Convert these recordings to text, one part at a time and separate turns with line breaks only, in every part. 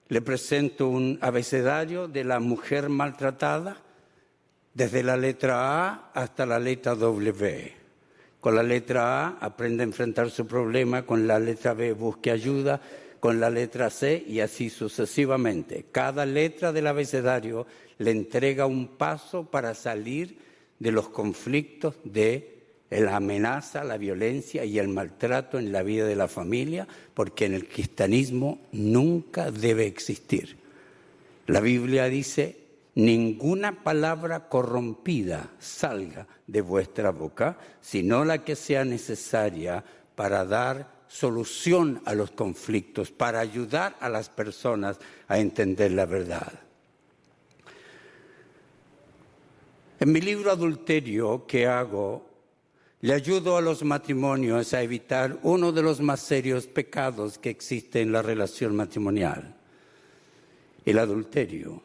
Le presento un abecedario de la mujer maltratada, desde la letra A hasta la letra W. Con la letra A aprende a enfrentar su problema, con la letra B busque ayuda, con la letra C y así sucesivamente. Cada letra del abecedario le entrega un paso para salir de los conflictos de la amenaza, la violencia y el maltrato en la vida de la familia, porque en el cristianismo nunca debe existir. La Biblia dice: ninguna palabra corrompida salga de vuestra boca, sino la que sea necesaria para dar solución a los conflictos, para ayudar a las personas a entender la verdad. En mi libro Adulterio, ¿qué hago? Le ayudo a los matrimonios a evitar uno de los más serios pecados que existe en la relación matrimonial: el adulterio.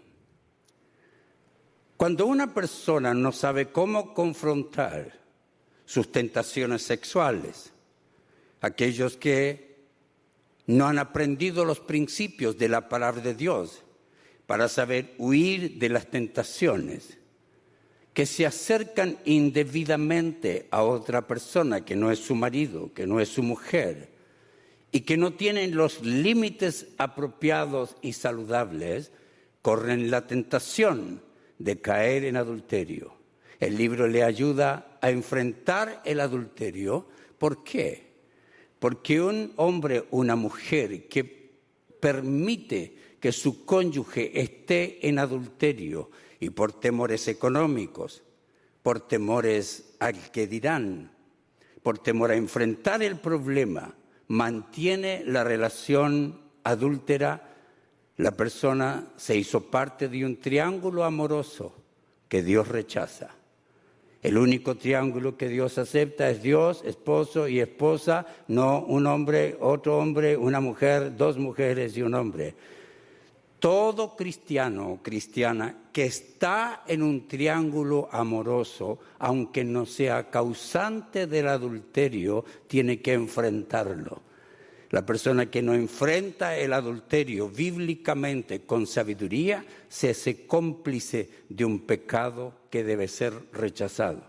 Cuando una persona no sabe cómo confrontar sus tentaciones sexuales, aquellos que no han aprendido los principios de la palabra de Dios para saber huir de las tentaciones, que se acercan indebidamente a otra persona que no es su marido, que no es su mujer, y que no tienen los límites apropiados y saludables, corren la tentación de caer en adulterio. El libro le ayuda a enfrentar el adulterio. ¿Por qué? Porque un hombre, una mujer que permite que su cónyuge esté en adulterio, y por temores económicos, por temores al que dirán, por temor a enfrentar el problema, mantiene la relación adúltera, la persona se hizo parte de un triángulo amoroso que Dios rechaza. El único triángulo que Dios acepta es Dios, esposo y esposa, no un hombre, otro hombre, una mujer, dos mujeres y un hombre. Todo cristiano o cristiana que está en un triángulo amoroso, aunque no sea causante del adulterio, tiene que enfrentarlo. La persona que no enfrenta el adulterio bíblicamente con sabiduría se hace cómplice de un pecado que debe ser rechazado.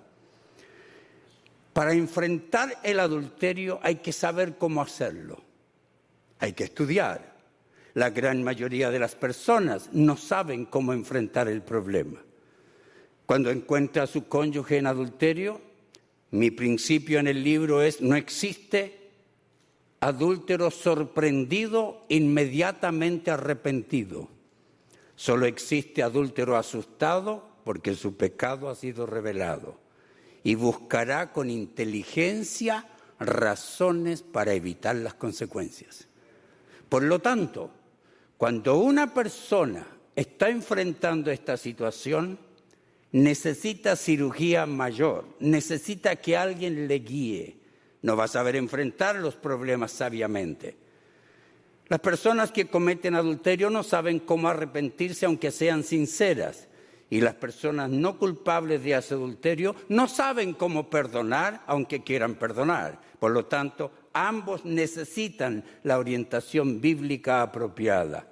Para enfrentar el adulterio hay que saber cómo hacerlo. Hay que estudiar. La gran mayoría de las personas no saben cómo enfrentar el problema. Cuando encuentra a su cónyuge en adulterio, mi principio en el libro es: no existe adúltero sorprendido, inmediatamente arrepentido. Solo existe adúltero asustado porque su pecado ha sido revelado y buscará con inteligencia razones para evitar las consecuencias. Por lo tanto, cuando una persona está enfrentando esta situación, necesita cirugía mayor, necesita que alguien le guíe. No va a saber enfrentar los problemas sabiamente. Las personas que cometen adulterio no saben cómo arrepentirse aunque sean sinceras. Y las personas no culpables de ese adulterio no saben cómo perdonar aunque quieran perdonar. Por lo tanto, ambos necesitan la orientación bíblica apropiada.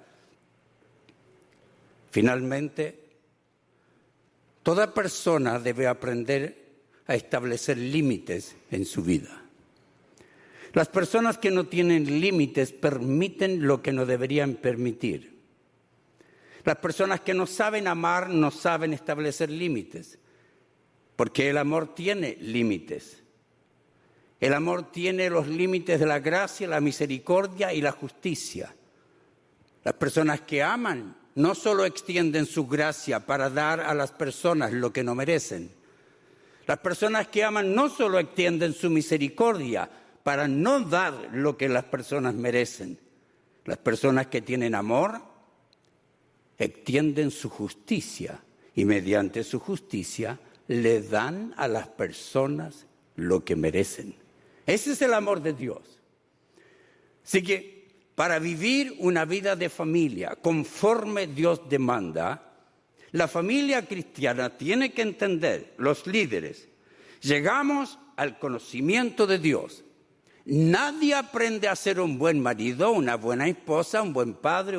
Finalmente, toda persona debe aprender a establecer límites en su vida. Las personas que no tienen límites permiten lo que no deberían permitir. Las personas que no saben amar no saben establecer límites, porque el amor tiene límites. El amor tiene los límites de la gracia, la misericordia y la justicia. Las personas que aman no solo extienden su gracia para dar a las personas lo que no merecen. Las personas que aman no solo extienden su misericordia para no dar lo que las personas merecen. Las personas que tienen amor extienden su justicia y mediante su justicia le dan a las personas lo que merecen. Ese es el amor de Dios. Así que para vivir una vida de familia conforme Dios demanda, la familia cristiana tiene que entender, los líderes, llegamos al conocimiento de Dios. Nadie aprende a ser un buen marido, una buena esposa, un buen padre,